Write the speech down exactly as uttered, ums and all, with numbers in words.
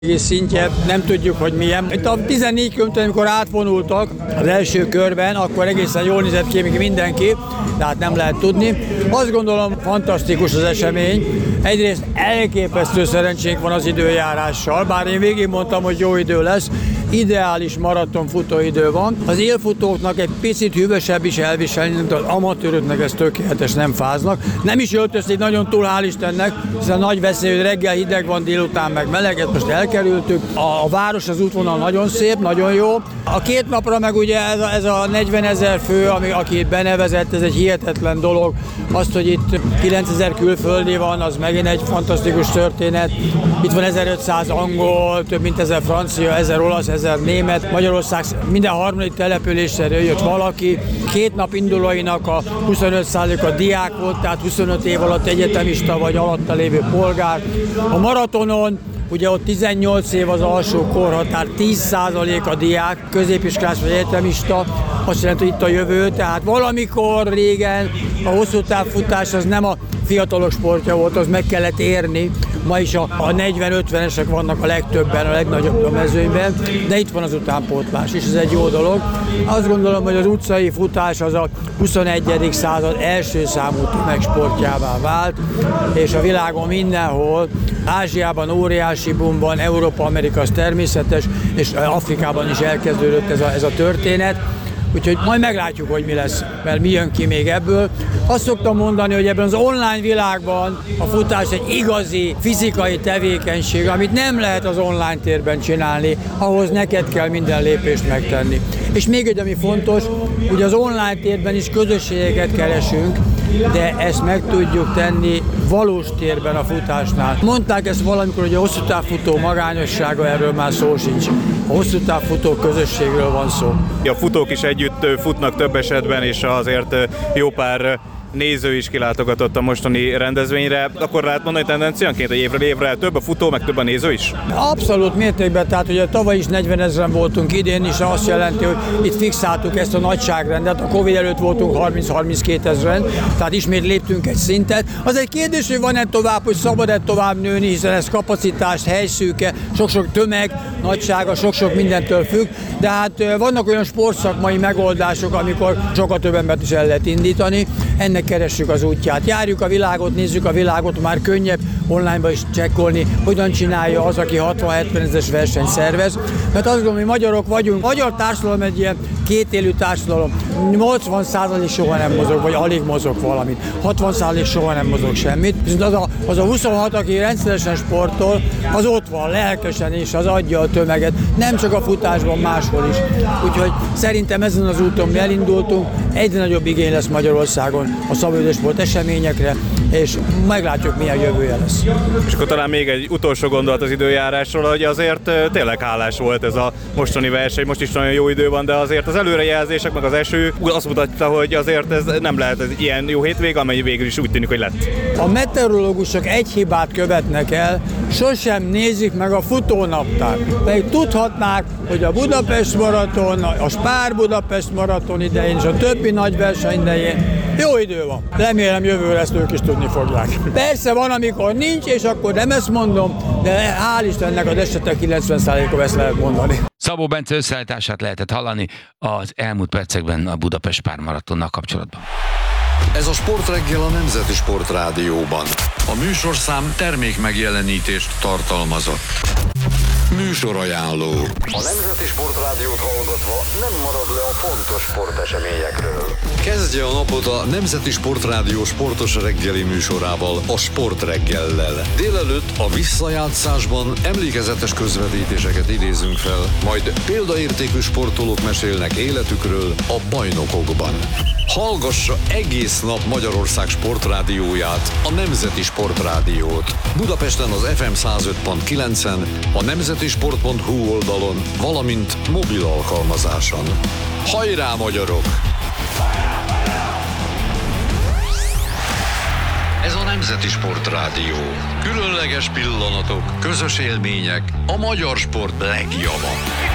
szintje, nem tudjuk, hogy milyen. Itt a tizennégy kilométer, amikor átvonultak az első körben, akkor egészen jól nézett ki még mindenki, de hát nem lehet tudni. Azt gondolom, fantasztikus az esemény. Egyrészt elképesztő szerencsénk van az időjárással, bár én végig mondtam, hogy jó idő lesz, ideális maraton futóidő van. Az élfutóknak egy picit hűvösebb is elviselni, de az amatőröknek ez tökéletes, nem fáznak. Nem is öltözték nagyon túl, hál' Istennek, hiszen nagy veszély, hogy reggel hideg van, délután meg meleget, most elkerültük. A, a város, az útvonal nagyon szép, nagyon jó. A két napra meg ugye ez a, ez a negyvenezer fő, ami, aki benevezett, ez egy hihetetlen dolog. Azt, hogy itt kilencezer külföldi van, az megint egy fantasztikus történet. Itt van ezerötszáz angol, több mint ezer francia, ezer olasz, ezer német. Magyarország minden harmadik településre jött valaki. Két nap indulóinak a huszonöt százaléka diák volt, tehát huszonöt év alatt egyetemista vagy alatta lévő polgár. A maratonon ugye ott tizennyolc év az alsó korhatár, tíz százalék a diák, középiskolás vagy egyetemista, azt jelenti, hogy itt a jövő, tehát valamikor régen a hosszú távfutás az nem a fiatalok sportja volt, az meg kellett érni. Ma is a, a negyven-ötvenesek vannak a legtöbben, a legnagyobb a mezőnyben, de itt van az utánpótlás, és ez egy jó dolog. Azt gondolom, hogy az utcai futás az a huszonegyedik század első számú tömegsportjává vált, és a világon mindenhol, Ázsiában óriási boom van, Európa, Amerika az természetes, és Afrikában is elkezdődött ez a, ez a történet. Úgyhogy majd meglátjuk, hogy mi lesz, mert mi jön ki még ebből. Azt szoktam mondani, hogy ebben az online világban a futás egy igazi fizikai tevékenység, amit nem lehet az online térben csinálni, ahhoz neked kell minden lépést megtenni. És még egy, ami fontos, hogy az online térben is közösségeket keresünk, de ezt meg tudjuk tenni valós térben a futásnál. Mondták ezt valamikor, hogy a hosszú távfutó magányossága, erről már szó sincs. A hosszú távfutó közösségről van szó. A futók is együtt futnak több esetben, és azért jó pár néző is kilátogatott a mostani rendezvényre, akkor lehet mondani tendenciánként, hogy évről évre több a futó, meg több a néző is? Abszolút mértékben, tehát ugye tavaly is negyvenezren voltunk, idén is azt jelenti, hogy itt fixáltuk ezt a nagyságrendet, a Covid előtt voltunk harminc-harminckét ezren, tehát ismét léptünk egy szintet. Az egy kérdés, hogy van-e tovább, hogy szabad-e tovább nőni, hiszen ez kapacitást, helyszűke, sok-sok tömeg, nagysága, sok-sok mindentől függ, de hát vannak olyan sportszakmai megoldások, amikor sokkal több embert is el lehet indítani. Ennek keressük az útját. Járjuk a világot, nézzük a világot, már könnyebb online-ba is csekkolni, hogyan csinálja az, aki hatvan-hetven ezeres versenyt szervez. Mert azt gondolom, hogy magyarok vagyunk. Magyar társadalom egy ilyen kétélű társadalom. nyolcvan százalék soha nem mozog, vagy alig mozog valamit. hatvan százalék soha nem mozog semmit. Viszont az a, az a huszonhat, aki rendszeresen sportol, az ott van lelkesen és az adja a tömeget. Nem csak a futásban, máshol is. Úgyhogy szerintem ezen az úton mi elindultunk. Egyre nagyobb igény lesz Magyarországon a szabadidősport eseményekre, és meglátjuk, milyen jövője lesz. És akkor talán még egy utolsó gondolat az időjárásról, hogy azért tényleg hálás volt ez a mostani verseny, most is nagyon jó idő van, de azért az előrejelzések, meg az eső azt mutatta, hogy azért ez nem lehet ez ilyen jó hétvége, amely végül is úgy tűnik, hogy lett. A meteorológusok egy hibát követnek el, sosem nézik meg a futónaptárt. Pedig tudhatnák, hogy a Budapest maraton, a Spár Budapest maraton idején és a többi nagy verseny idején jó idő van. Remélem jövőre ezt ők is tudni fogják. Persze van, amikor nincs, és akkor nem ezt mondom, de hál' Istennek az esetek kilencven százaléka ezt lehet mondani. Szabó Bence összeállítását lehetett hallani az elmúlt percekben a Budapest Spár maratonnal kapcsolatban. Ez a Sportreggel a Nemzeti Sportrádióban. A műsorszám termék megjelenítést tartalmazott. Műsorajánló. A Nemzeti Sportrádiót hallgatva nem marad le a fontos sporteseményekről. Kezdje a napot a Nemzeti Sportrádió sportos reggeli műsorával, a Sportreggellel. Délelőtt a visszajátszásban emlékezetes közvetítéseket idézünk fel, majd példaértékű sportolók mesélnek életükről a bajnokokban. Hallgassa egész nap Magyarország sportrádióját, a Nemzeti Sportrádiót. Budapesten az ef em száz öt pont kilencen, a nemzetisport pont hu oldalon, valamint mobil alkalmazáson. Hajrá, magyarok! Ez a Nemzeti Sportrádió. Különleges pillanatok, közös élmények, a magyar sport legjava.